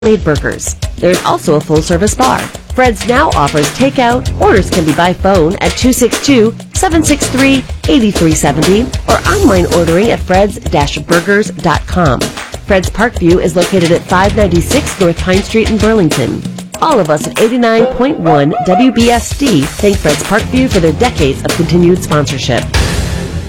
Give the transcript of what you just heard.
made burgers. There's also a full-service bar. Fred's now offers takeout. Orders can be by phone at 262-763-8370 or online ordering at freds-burgers.com. Fred's Parkview is located at 596 North Pine Street in Burlington. All of us at 89.1 WBSD thank Fred's Parkview for their decades of continued sponsorship.